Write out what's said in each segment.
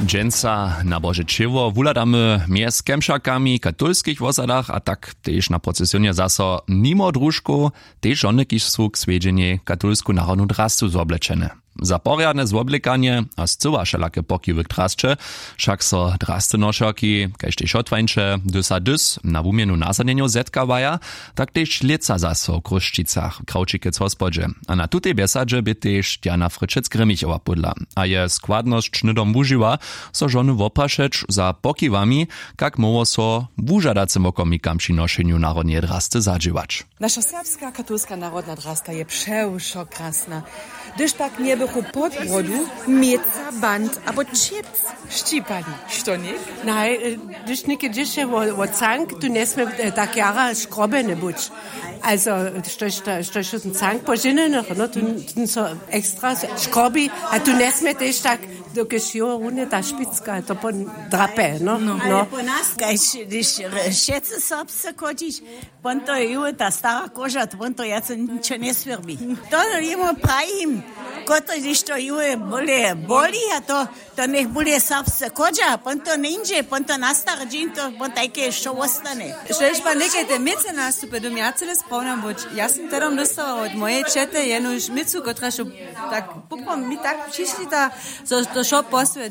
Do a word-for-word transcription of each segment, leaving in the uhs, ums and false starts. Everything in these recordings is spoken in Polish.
Dżęca na Bożeczywo wuladamy mjez kemšakami, katolskich wosadach, a tak też na procesjonie zaso mimo drużku, też one, kiż są k swiedźenie katolsku narodnu drastu zobleczene. Za porjadne zoblikanie a zcyła szelakie pokiwy k drascze, však so drasty nošaki, kaž tež otwańcze, dys a dys, na wumienu nasadnieniu zetkawaja, tak tež lica zaso w Kruščicach, Kraučikec hospodže. A na tutej besadže by tež Diana Fryczec-Grymichowa podla. A je składność čnydom wužiwa, so žony woprašeć za pokiwami, kak moło so wužadacym okomikam przy nošeniu narodnej drasty zadžiwać. Nasza serbska katolska narodna drasta je przełszo krasna. Gdyż tak nie było podbrodu, mieca, band, albo chips ścipali. Što nie? Nej, gdyż niekiedy się o cank, tu nie sme tak jara škrobene buć. Also, što się ten cank pożynnych, no, tu so extra škrobi, a tu nie sme też tak do kesiło runie ta špicka, to po drape, no. No. Ale po nas, když šece serbsce chodzić, pon to je ta stara koža, pon to jace ničo ne svrbi. To jemo pravim, koto když to je bole boli, a to, to nech bude serbsce koža, pon to ninže, pon to na star džin, to pon tajke što ostane. Štež pa nekaj te mice nastupe, dom ja cele spomnam, boč ja sam terom dostala od moje čete jenuž micu, kotra šo tak, popom, mi tak přišli ta, so, to šo posve,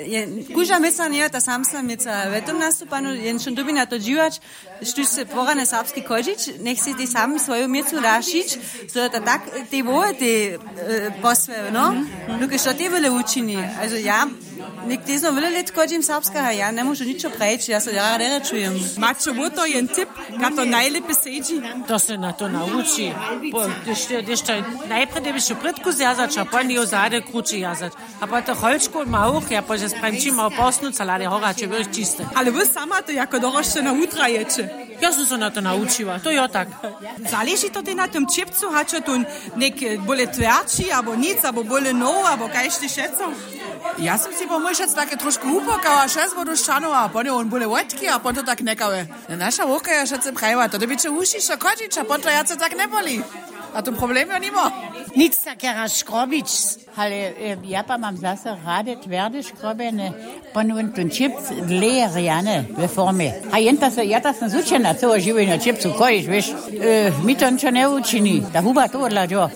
kuža mica nije ta samsna mica, v tom nastupanu, jen šon dubi na to dživač, štuž se porane serbski kožič, nech si ti sam svoju micu dašič, so da tak, te voje te posve, no, nuke što te vele učini, also ja, nek te smo vele let kođim serbskaha, ja ne možu ničo preći, ja se ja rada čujem. Mačo, bo to jen tip, kad to najlepe seđi? To se na to nauči. Když to najprije debiš u pritku zjazać, a pojni u zade kruči jazać. A pa to holčku ma uch, ja pa že spremčim ma posnu, calade horače, vrš čiste. Ale wy sama to jako dorošćena utraječe. Ja sam se na to naučiła, to jo tak. Zależy to ty na tym čipcu, hače tu nek bole tverči, abo nic, abo bole no, abo kaj ti šecą? Ja sam si pomyšľac také trošku upokala, šest vodu šanova, pone on bole vojtky a potom tak nekawe. Naša voka je šece prajva, to by če ušiša kočič, a potom ja se tak neboli. A to problem jo nimo. Nic takera škrobič, ale ja pa mam zase rade tverde škrobene, pon on tu chips lerijane ve forme. A jenta se, ja ta sam zučena, co živi na chipsu, kojiš, viš, e, mi to ničo ne učini, da huba to odlađo.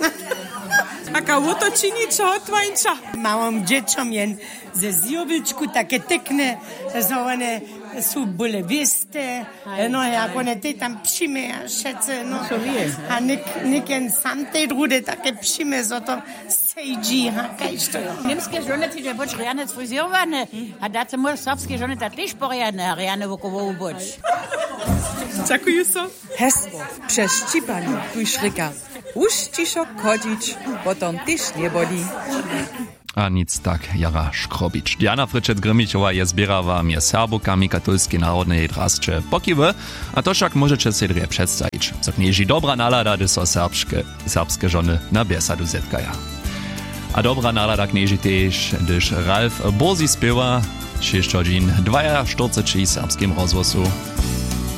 A kako to čini čo otvańča? Małom dzieciom jen ze zjobilčku takie tykne, że one są bolewiste, no jak one te tam przyjme, a szece, no. A nik, nik jen sam te drude takie przyjme, zo to sejdzi, a kajś to. Niemskie żony ty, że bądź rejane fryzjowane, a dace może serbskie żony ta też porjadne, a rejane wokowo bądź. Dziękuję so. Hesło przez ścipanie tuj szryka. Uściszok chodzić, potem też nie boli. A nic tak, jara Škrobič. Diana Fryczec-Grymichowa je zbierała mnie serbokami katolskiej narodnej drascze pokiwy, a to však możecie sobie drie przedstawić. Co knieži dobra nalada, gdy so serbskie, serbskie żony na besadu zetkaja. A dobra nalada knieži też, gdyż Ralf Borzi spiewa, sześć godzin, dwadzieścia cztery serbskim rozwosu.